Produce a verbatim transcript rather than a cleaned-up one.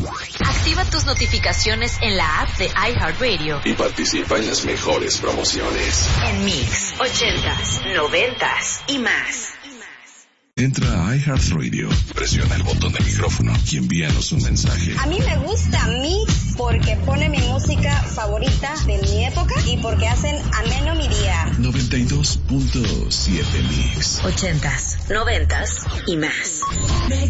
Activa tus notificaciones en la app de iHeartRadio y participa en las mejores promociones. En Mix, ochentas, noventas y más. Entra a iHeartRadio, presiona el botón de micrófono y envíanos un mensaje. A mí me gusta Mix porque pone mi música favorita de mi época y porque hacen ameno mi día. noventa y dos punto siete Mix. Ochentas, noventas y más.